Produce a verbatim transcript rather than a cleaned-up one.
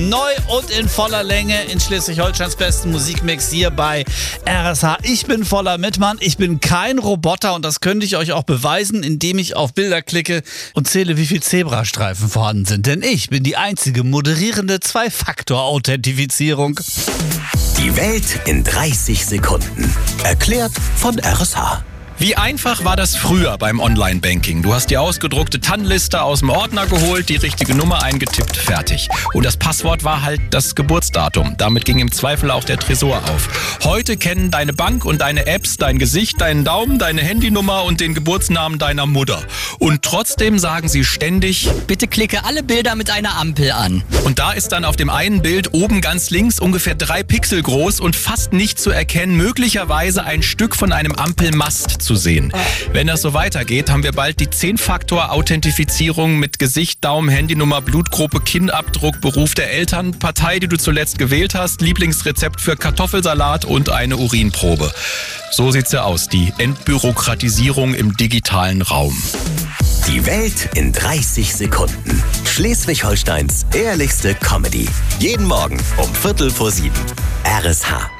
Neu und in voller Länge in Schleswig-Holsteins besten Musikmix hier bei R S H. Ich bin voller Mittmann, ich bin kein Roboter und das könnte ich euch auch beweisen, indem ich auf Bilder klicke und zähle, wie viele Zebrastreifen vorhanden sind. Denn ich bin die einzige moderierende Zwei-Faktor-Authentifizierung. Die Welt in dreißig Sekunden. Erklärt von R S H. Wie einfach war das früher beim Online-Banking? Du hast die ausgedruckte T A N-Liste aus dem Ordner geholt, die richtige Nummer eingetippt, fertig. Und das Passwort war halt das Geburtsdatum. Damit ging im Zweifel auch der Tresor auf. Heute kennen deine Bank und deine Apps dein Gesicht, deinen Daumen, deine Handynummer und den Geburtsnamen deiner Mutter. Und trotzdem sagen sie ständig: Bitte klicke alle Bilder mit einer Ampel an. Und da ist dann auf dem einen Bild oben ganz links ungefähr drei Pixel groß und fast nicht zu erkennen, möglicherweise ein Stück von einem Ampelmast zu sehen. Wenn das so weitergeht, haben wir bald die Zehn-Faktor-Authentifizierung mit Gesicht, Daumen, Handynummer, Blutgruppe, Kinnabdruck, Beruf der Eltern, Partei, die du zuletzt gewählt hast, Lieblingsrezept für Kartoffelsalat und eine Urinprobe. So sieht's ja aus, die Entbürokratisierung im digitalen Raum. Die Welt in dreißig Sekunden. Schleswig-Holsteins ehrlichste Comedy. Jeden Morgen um Viertel vor sieben. R S H.